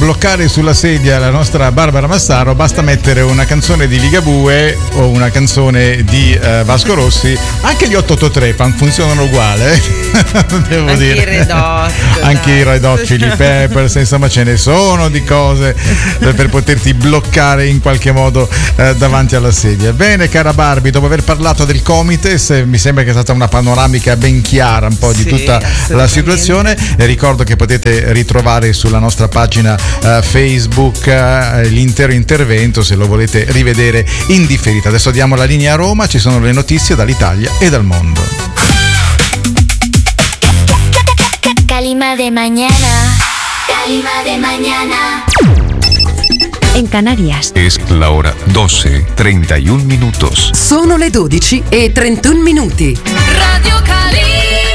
bloccare sulla sedia la nostra Barbara Massaro basta mettere una canzone di Ligabue o una canzone di Vasco Rossi. Anche gli 883 funzionano uguale, devo anche dire. I Red Hot, anche i Red Hot Chili Peppers, insomma ce ne sono di cose per poterti bloccare in qualche modo davanti alla sedia. Bene, cara Barbie, dopo aver parlato del Comites, mi sembra che è stata una panoramica ben chiara un po' di tutta la situazione. Ricordo che potete ritrovare sulla nostra pagina Facebook l'intero intervento se lo volete rivedere in differita. Adesso diamo la linea a Roma, ci sono le notizie dall'Italia e dal mondo. Calima de mañana, Calima de mañana. En Canarias. Es la hora 12:31 minutos. Sono le 12:31. Radio Calima.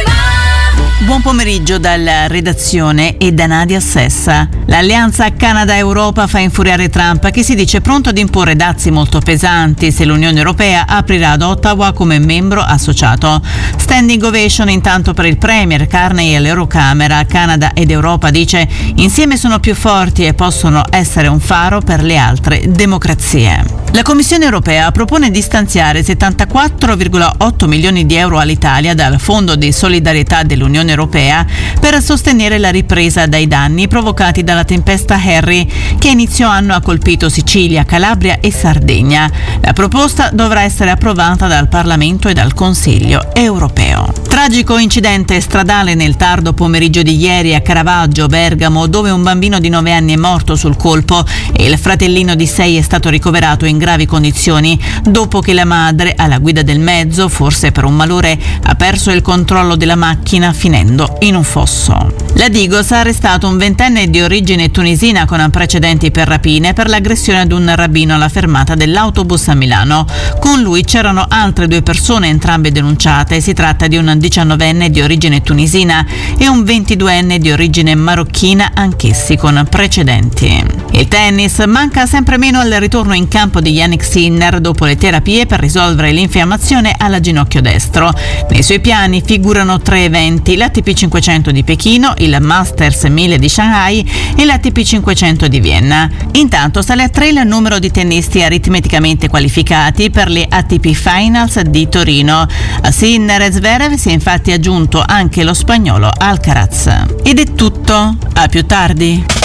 Buon pomeriggio dalla redazione e da Nadia Sessa. L'alleanza Canada-Europa fa infuriare Trump, che si dice pronto ad imporre dazi molto pesanti se l'Unione Europea aprirà ad Ottawa come membro associato. Standing ovation intanto per il Premier Carney all'Eurocamera. Canada ed Europa, dice, insieme sono più forti e possono essere un faro per le altre democrazie. La Commissione Europea propone di stanziare 74,8 milioni di euro all'Italia dal Fondo di solidarietà dell'Unione Europea per sostenere la ripresa dai danni provocati dalla tempesta Harry, che a inizio anno ha colpito Sicilia, Calabria e Sardegna. La proposta dovrà essere approvata dal Parlamento e dal Consiglio europeo. Tragico incidente stradale nel tardo pomeriggio di ieri a Caravaggio, Bergamo, dove un bambino di 9 anni è morto sul colpo e il fratellino di 6 è stato ricoverato in gravi condizioni dopo che la madre, alla guida del mezzo, forse per un malore, ha perso il controllo della macchina finendo in un fosso. La Digos ha arrestato un 20enne di origine tunisina con precedenti per rapine per l'aggressione ad un rabbino alla fermata dell'autobus a Milano. Con lui c'erano altre 2 persone, entrambe denunciate. Si tratta di un 19enne di origine tunisina e un 22enne di origine marocchina, anch'essi con precedenti. Il tennis: manca sempre meno al ritorno in campo di Jannik Sinner dopo le terapie per risolvere l'infiammazione alla ginocchio destro. Nei suoi piani figurano 3 eventi: l'ATP 500 di Pechino, il Masters 1000 di Shanghai e l'ATP 500 di Vienna. Intanto sale a 3 il numero di tennisti aritmeticamente qualificati per le ATP Finals di Torino. A Sinner e Zverev si è infatti aggiunto anche lo spagnolo Alcaraz. Ed è tutto, a più tardi.